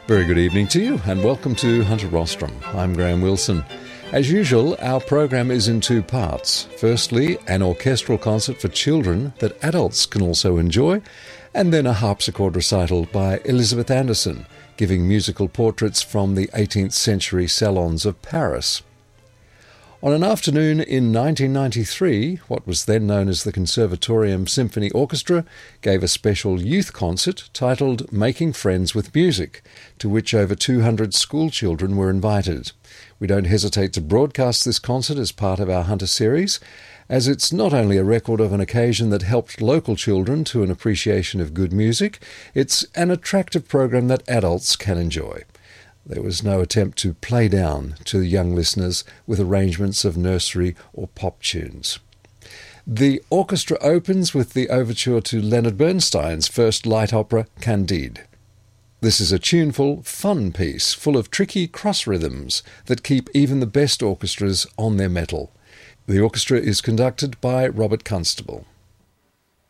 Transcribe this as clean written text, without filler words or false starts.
Very good evening to you and welcome to Hunter Rostrum. I'm Graham Wilson. As usual, our program is in two parts. Firstly, an orchestral concert for children that adults can also enjoy, and then a harpsichord recital by Elizabeth Anderson, giving musical portraits from the 18th century salons of Paris. On an afternoon in 1993, what was then known as the Conservatorium Symphony Orchestra gave a special youth concert titled Making Friends with Music, to which over 200 school children were invited. We don't hesitate to broadcast this concert as part of our Hunter series, as it's not only a record of an occasion that helped local children to an appreciation of good music, it's an attractive program that adults can enjoy. There was no attempt to play down to young listeners with arrangements of nursery or pop tunes. The orchestra opens with the overture to Leonard Bernstein's first light opera, Candide. This is a tuneful, fun piece full of tricky cross rhythms that keep even the best orchestras on their mettle. The orchestra is conducted by Robert Constable.